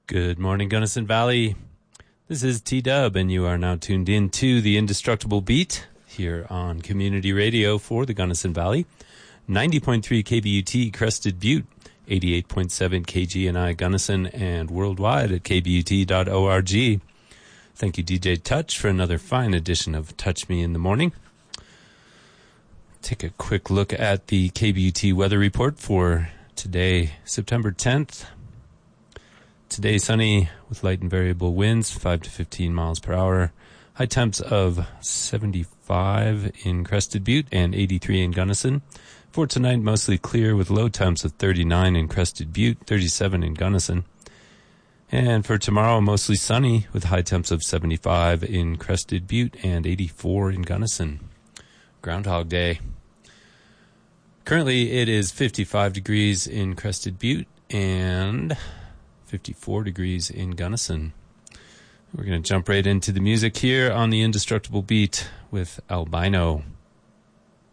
Good morning, Gunnison Valley. This is T-Dub, and you are now tuned in to the Indestructible Beat here on Community Radio for the Gunnison Valley. 90.3 KBUT Crested Butte, 88.7 KGNI Gunnison, and worldwide at kbut.org. Thank you, DJ Touch, for another fine edition of Touch Me in the Morning. Take a quick look at the KBUT weather report for today, September 10th. Today, sunny with light and variable winds, 5 to 15 miles per hour. High temps of 75 in Crested Butte and 83 in Gunnison. For tonight, mostly clear with low temps of 39 in Crested Butte, 37 in Gunnison. And for tomorrow, mostly sunny with high temps of 75 in Crested Butte and 84 in Gunnison. Groundhog Day. Currently, it is 55 degrees in Crested Butte and 54 degrees in Gunnison. We're going to jump right into the music here on the Indestructible Beat with Albino.